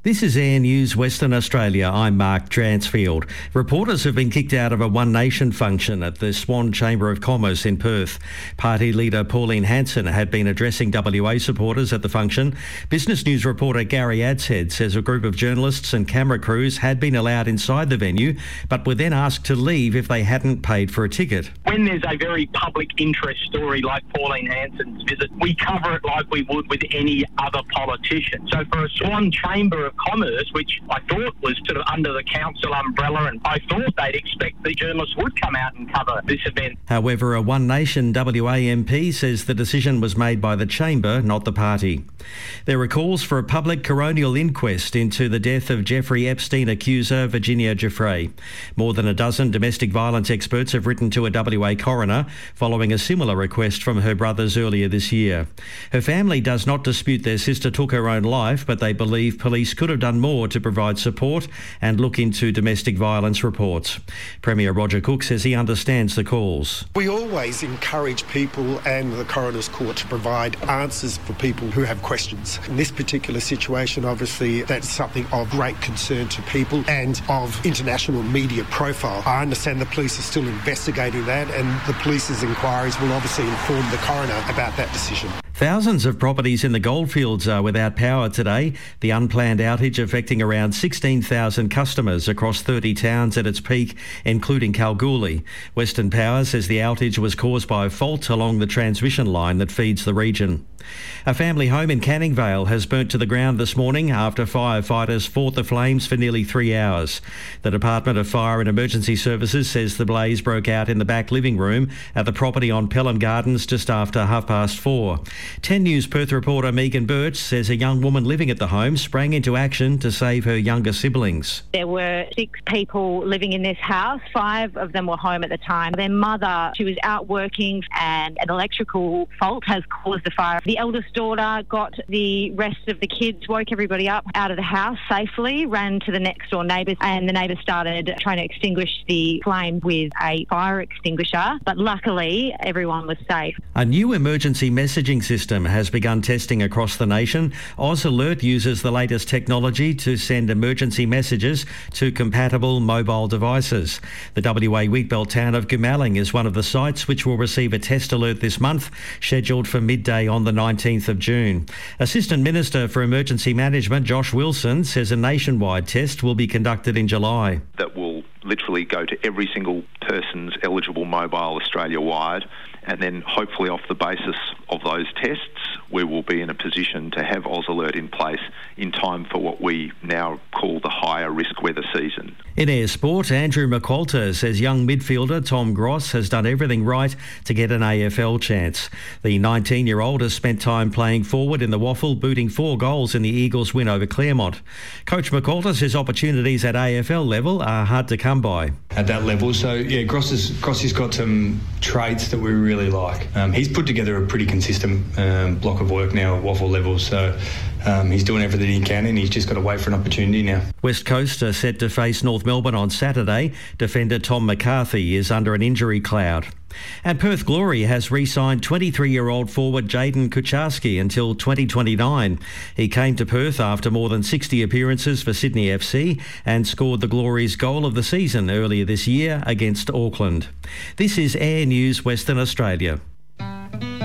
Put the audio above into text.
This is Air News Western Australia. I'm Mark Dransfield. Reporters have been kicked out of a One Nation function at the Swan Chamber of Commerce in Perth. Party leader Pauline Hanson had been addressing WA supporters at the function. Business News reporter Gary Adshead says a group of journalists and camera crews had been allowed inside the venue, but were then asked to leave if they hadn't paid for a ticket. When there's a very public interest story like Pauline Hanson's visit, we cover it like we would with any other politician. So for a Swan Chamber of Commerce, which I thought was sort of under the council umbrella, and I thought they'd expect the journalists would come out and cover this event. However, a One Nation WA MP says the decision was made by the Chamber, not the party. There are calls for a public coronial inquest into the death of Jeffrey Epstein accuser Virginia Giuffre. More than a dozen domestic violence experts have written to a WA coroner following a similar request from her brothers earlier this year. Her family does not dispute their sister took her own life, but they believe police could have done more to provide support and look into domestic violence reports. Premier Roger Cook says he understands the calls. We always encourage people and the Coroner's Court to provide answers for people who have questions. In this particular situation, obviously, that's something of great concern to people and of international media profile. I understand the police are still investigating that, and the police's inquiries will obviously inform the coroner about that decision. Thousands of properties in the goldfields are without power today. The unplanned outage affecting around 16,000 customers across 30 towns at its peak, including Kalgoorlie. Western Power says the outage was caused by a fault along the transmission line that feeds the region. A family home in Canning Vale has burnt to the ground this morning after firefighters fought the flames for nearly 3 hours. The Department of Fire and Emergency Services says the blaze broke out in the back living room at the property on Pelham Gardens just after 4:30. 10 News Perth reporter Megan Birch says a young woman living at the home sprang into action to save her younger siblings. There were 6 people living in this house. 5 of them were home at the time. Their mother, she was out working, and an electrical fault has caused the fire. The eldest daughter got the rest of the kids, woke everybody up out of the house safely, ran to the next door neighbours, and the neighbours started trying to extinguish the flame with a fire extinguisher, but luckily everyone was safe. A new emergency messaging system has begun testing across the nation. Oz Alert uses the latest technology to send emergency messages to compatible mobile devices. The WA wheatbelt town of Goomalling is one of the sites which will receive a test alert this month, scheduled for midday on the 19th of June. Assistant Minister for Emergency Management Josh Wilson says a nationwide test will be conducted in July. That will literally go to every single person's eligible mobile Australia-wide, and then hopefully off the basis of those tests we will be in a position to have Oz Alert in place in time for what we now call the higher risk weather season. In air sport, Andrew McQualter says young midfielder Tom Gross has done everything right to get an AFL chance. The 19-year-old has spent time playing forward in the WAFL, booting 4 goals in the Eagles' win over Claremont. Coach McQualter says opportunities at AFL level are hard to come by. At that level, so yeah, Grossy's got some traits that we really like. He's put together a pretty consistent block of work now at WAFL level, so he's doing everything he can, and he's just got to wait for an opportunity now. West Coast are set to face North Melbourne on Saturday. Defender Tom McCarthy is under an injury cloud. And Perth Glory has re-signed 23-year-old forward Jayden Kucharski until 2029. He came to Perth after more than 60 appearances for Sydney FC and scored the Glory's goal of the season earlier this year against Auckland. This is Air News Western Australia.